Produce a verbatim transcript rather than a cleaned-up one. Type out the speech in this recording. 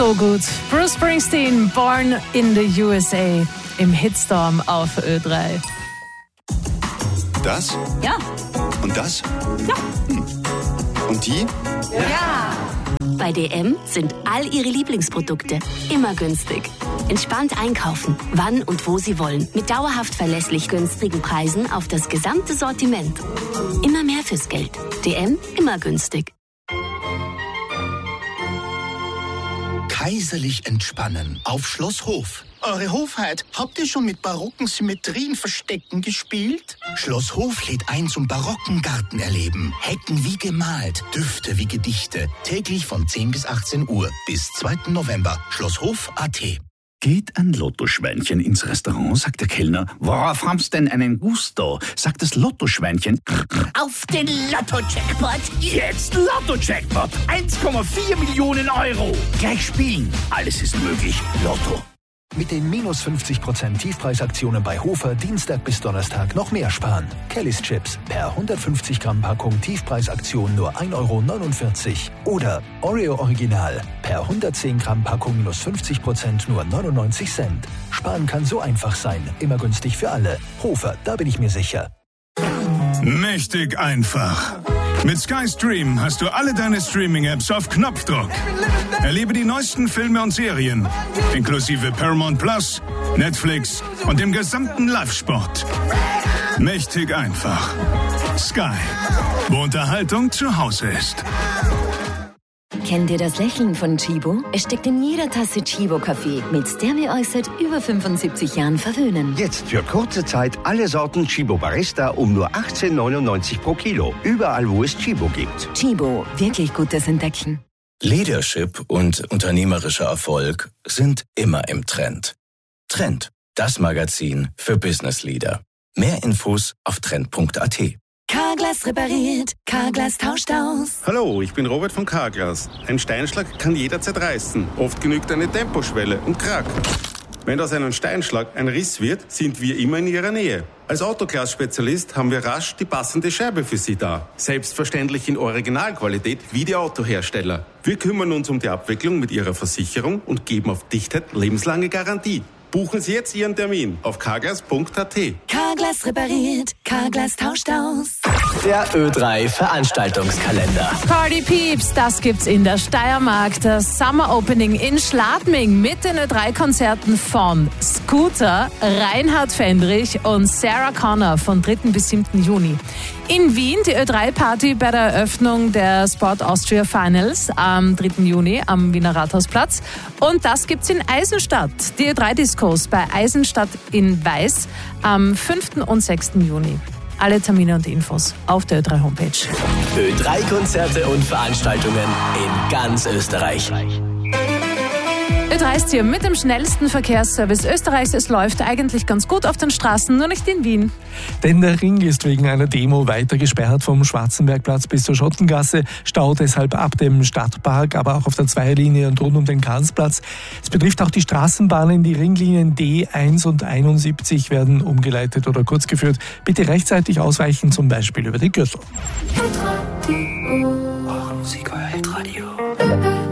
so gut. Bruce Springsteen, Born in the U S A, im Hitstorm auf Ö drei. Das? Ja. Und das? Ja. Hm. Und die? Ja. Bei D M sind all Ihre Lieblingsprodukte immer günstig. Entspannt einkaufen, wann und wo Sie wollen. Mit dauerhaft verlässlich günstigen Preisen auf das gesamte Sortiment. Immer mehr fürs Geld. D M, immer günstig. Kaiserlich entspannen auf Schloss Hof. Eure Hofheit, habt ihr schon mit barocken Symmetrienverstecken gespielt? Schloss Hof lädt ein zum barocken Gartenerleben. Hecken wie gemalt, Düfte wie Gedichte. Täglich von zehn bis achtzehn Uhr bis zweiten November. Schlosshof punkt a t. Geht ein Lottoschweinchen ins Restaurant, sagt der Kellner. Worauf haben's denn einen Gusto? Sagt das Lottoschweinchen. Auf den Lotto-Jackpot. Jetzt Lotto-Jackpot. eins Komma vier Millionen Euro. Gleich spielen. Alles ist möglich. Lotto. Mit den minus fünfzig Prozent Tiefpreisaktionen bei Hofer Dienstag bis Donnerstag noch mehr sparen. Kellys Chips per hundertfünfzig Gramm Packung Tiefpreisaktion nur ein Euro neunundvierzig. Oder Oreo Original per hundertzehn Gramm Packung minus fünfzig Prozent nur neunundneunzig Cent. Sparen kann so einfach sein. Immer günstig für alle. Hofer, da bin ich mir sicher. Mächtig einfach. Mit Sky Stream hast du alle deine Streaming-Apps auf Knopfdruck. Erlebe die neuesten Filme und Serien, inklusive Paramount Plus, Netflix und dem gesamten Live-Sport. Mächtig einfach. Sky, wo Unterhaltung zu Hause ist. Kennt ihr das Lächeln von Chibo? Es steckt in jeder Tasse Chibo-Kaffee, mit der wir euch seit über fünfundsiebzig Jahren verwöhnen. Jetzt für kurze Zeit alle Sorten Chibo Barista um nur achtzehn neunundneunzig pro Kilo. Überall, wo es Chibo gibt. Chibo, wirklich gutes Entdecken. Leadership und unternehmerischer Erfolg sind immer im Trend. Trend, das Magazin für Business Leader. Mehr Infos auf trend punkt a t. Carglass repariert, Carglass tauscht aus. Hallo, ich bin Robert von Carglass. Ein Steinschlag kann jederzeit reißen. Oft genügt eine Temposchwelle und krack. Wenn aus einem Steinschlag ein Riss wird, sind wir immer in Ihrer Nähe. Als Autoglas-Spezialist haben wir rasch die passende Scheibe für Sie da. Selbstverständlich in Originalqualität wie die Autohersteller. Wir kümmern uns um die Abwicklung mit Ihrer Versicherung und geben auf Dichtheit lebenslange Garantie. Buchen Sie jetzt Ihren Termin auf carglass punkt a t. Carglass repariert, Carglass tauscht aus. Der Ö drei Veranstaltungskalender. Party Peeps, das gibt's in der Steiermark. Das Summer Opening in Schladming mit den Ö drei Konzerten von Scooter, Reinhard Fendrich und Sarah Connor von dritten bis siebten Juni. In Wien die Ö drei Party bei der Eröffnung der Sport Austria Finals am dritten Juni am Wiener Rathausplatz. Und das gibt's in Eisenstadt. Die Ö drei Discos bei Eisenstadt in Weiß am fünften und sechsten Juni. Alle Termine und Infos auf der Ö drei Homepage. Ö drei Konzerte und Veranstaltungen in ganz Österreich. Ö drei ist hier mit dem schnellsten Verkehrsservice Österreichs. Es läuft eigentlich ganz gut auf den Straßen, nur nicht in Wien. Denn der Ring ist wegen einer Demo weiter gesperrt vom Schwarzenbergplatz bis zur Schottengasse. Stau deshalb ab dem Stadtpark, aber auch auf der Zweierlinie und rund um den Karlsplatz. Es betrifft auch die Straßenbahnen. Die Ringlinien D eins und einundsiebzig werden umgeleitet oder kurzgeführt. Bitte rechtzeitig ausweichen, zum Beispiel über die Gössel. Musik, euer Hitradio.